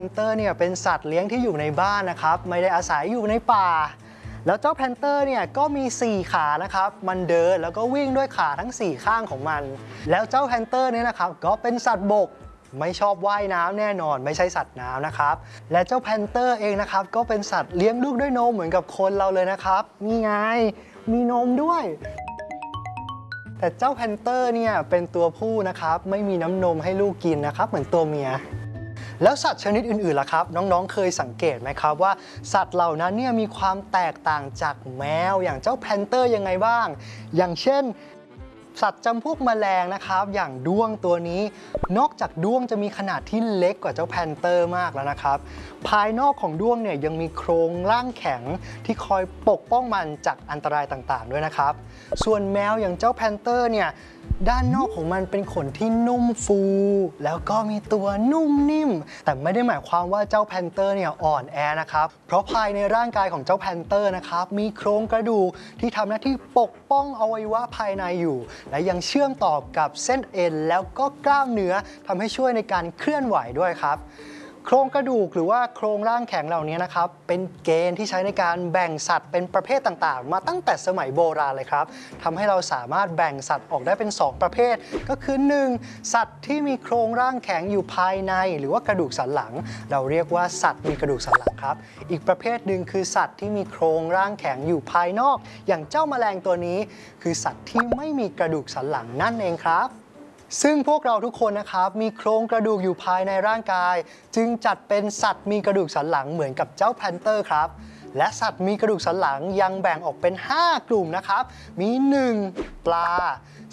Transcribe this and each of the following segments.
แพนเตอร์เนี่ยเป็นสัตว์เลี้ยงที่อยู่ในบ้านนะครับไม่ได้อาศัยอยู่ในป่าแล้วเจ้าแพนเตอร์เนี่ยก็มี4ขานะครับมันเดินแล้วก็วิ่งด้วยขาทั้ง4ข้างของมันแล้วเจ้าแพนเตอร์เนี่ยนะครับก็เป็นสัตว์บกไม่ชอบว่ายน้ำแน่นอนไม่ใช่สัตว์น้ำนะครับและเจ้าแพนเตอร์เองนะครับก็เป็นสัตว์เลี้ยงลูกด้วยนมเหมือนกับคนเราเลยนะครับนี่ไงมีนมด้วยแต่เจ้าแพนเตอร์เนี่ยเป็นตัวผู้นะครับไม่มีน้ำนมให้ลูกกินนะครับเหมือนตัวเมียแล้วสัตว์ชนิดอื่นๆล่ะครับน้องๆเคยสังเกตไหมครับว่าสัตว์เหล่านั้นเนี่ยมีความแตกต่างจากแมวอย่างเจ้าแพนเตอร์ยังไงบ้างอย่างเช่นสัตว์จำพวกแมลงนะครับอย่างด้วงตัวนี้นอกจากด้วงจะมีขนาดที่เล็กกว่าเจ้าแพนเตอร์มากแล้วนะครับภายนอกของด้วงเนี่ยยังมีโครงร่างแข็งที่คอยปกป้องมันจากอันตรายต่างๆด้วยนะครับส่วนแมวอย่างเจ้าแพนเตอร์เนี่ยด้านนอกของมันเป็นขนที่นุ่มฟูแล้วก็มีตัวนุ่มนิ่มแต่ไม่ได้หมายความว่าเจ้าแพนเตอร์เนี่ยอ่อนแอนะครับเพราะภายในร่างกายของเจ้าแพนเตอร์นะครับมีโครงกระดูกที่ทำหน้าที่ปกป้องอวัยวะภายในอยู่และยังเชื่อมต่อกับเส้นเอ็นแล้วก็กล้ามเนื้อทำให้ช่วยในการเคลื่อนไหวด้วยครับโครงกระดูกหรือว่าโครงร่างแข็งเหล่านี้นะครับเป็นเกณฑ์ที่ใช้ในการแบ่งสัตว์เป็นประเภทต่างๆมาตั้งแต่สมัยโบราณเลยครับทำให้เราสามารถแบ่งสัตว์ออกได้เป็น2ประเภทก็คือ 1. สัตว์ที่มีโครงร่างแข็งอยู่ภายในหรือว่ากระดูกสันหลังเราเรียกว่าสัตว์มีกระดูกสันหลังครับอีกประเภทหนึ่งคือสัตว์ที่มีโครงร่างแข็งอยู่ภายนอกอย่างเจ้าแมลงตัวนี้คือสัตว์ที่ไม่มีกระดูกสันหลังนั่นเองครับซึ่งพวกเราทุกคนนะครับมีโครงกระดูกอยู่ภายในร่างกายจึงจัดเป็นสัตว์มีกระดูกสันหลังเหมือนกับเจ้าแพนเตอร์ครับและสัตว์มีกระดูกสันหลังยังแบ่งออกเป็น5กลุ่มนะครับมี 1. ปลา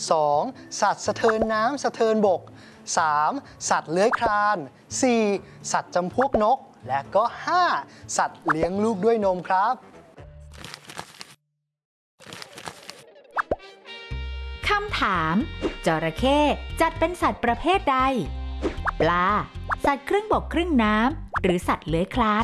2. สัตว์สะเทินน้ำสะเทินบก 3. สัตว์เลื้อยคลาน 4. สัตว์จำพวกนกและก็ 5. สัตว์เลี้ยงลูกด้วยนมครับคำถามจระเข้จัดเป็นสัตว์ประเภทใดปลาสัตว์ครึ่งบกครึ่งน้ำหรือสัตว์เลื้อยคลาน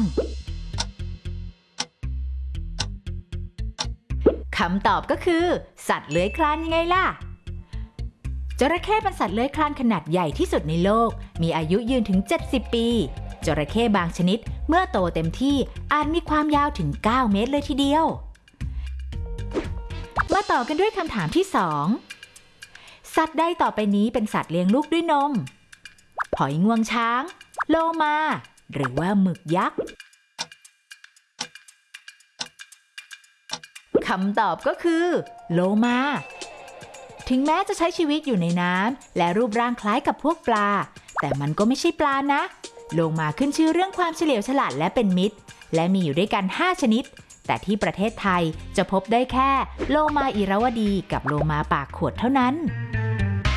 คำตอบก็คือสัตว์เลื้อยคลานยังไงล่ะจระเข้เป็นสัตว์เลื้อยคลานขนาดใหญ่ที่สุดในโลกมีอายุยืนถึง70ปีจระเข้บางชนิดเมื่อโตเต็มที่อาจมีความยาวถึง9เมตรเลยทีเดียวมาต่อกันด้วยคำถามที่2สัตว์ใดต่อไปนี้เป็นสัตว์เลี้ยงลูกด้วยนมหอยงวงช้างโลมาหรือว่าหมึกยักษ์คำตอบก็คือโลมาถึงแม้จะใช้ชีวิตอยู่ในน้ำและรูปร่างคล้ายกับพวกปลาแต่มันก็ไม่ใช่ปลานะโลมาขึ้นชื่อเรื่องความเฉลียวฉลาดและเป็นมิตรและมีอยู่ด้วยกัน5ชนิดแต่ที่ประเทศไทยจะพบได้แค่โลมาอิราวดีกับโลมาปากขวดเท่านั้น